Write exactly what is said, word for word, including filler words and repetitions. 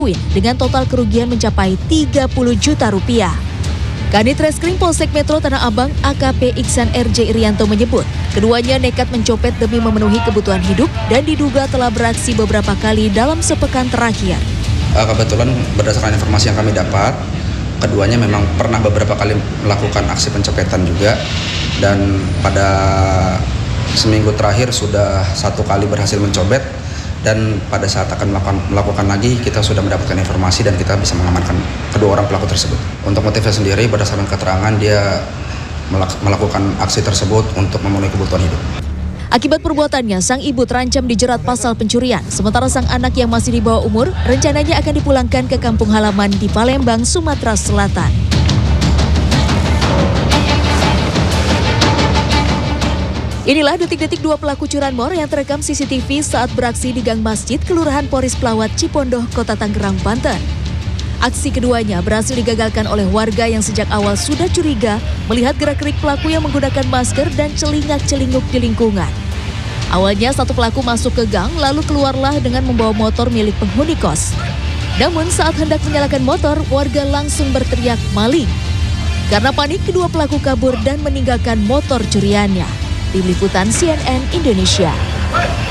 dengan total kerugian mencapai tiga puluh juta rupiah. Kanit Reskrim Polsek Metro Tanah Abang A K P Iksan R J Irianto menyebut, keduanya nekat mencopet demi memenuhi kebutuhan hidup dan diduga telah beraksi beberapa kali dalam sepekan terakhir. Kebetulan berdasarkan informasi yang kami dapat, keduanya memang pernah beberapa kali melakukan aksi pencopetan juga, dan pada seminggu terakhir sudah satu kali berhasil mencopet, dan pada saat akan melakukan, melakukan lagi kita sudah mendapatkan informasi dan kita bisa mengamankan kedua orang pelaku tersebut. Untuk motifnya sendiri berdasarkan keterangan dia melakukan aksi tersebut untuk memenuhi kebutuhan hidup. Akibat perbuatannya, sang ibu terancam dijerat pasal pencurian, sementara sang anak yang masih di bawah umur rencananya akan dipulangkan ke kampung halaman di Palembang, Sumatera Selatan. Inilah detik-detik dua pelaku curanmor yang terekam C C T V saat beraksi di Gang Masjid, Kelurahan Poris Pelawat, Cipondoh, Kota Tangerang, Banten. Aksi keduanya berhasil digagalkan oleh warga yang sejak awal sudah curiga melihat gerak-gerik pelaku yang menggunakan masker dan celingak-celinguk di lingkungan. Awalnya satu pelaku masuk ke gang lalu keluarlah dengan membawa motor milik penghuni kos. Namun saat hendak menyalakan motor, warga langsung berteriak maling. Karena panik, kedua pelaku kabur dan meninggalkan motor curiannya. Tim Liputan C N N Indonesia.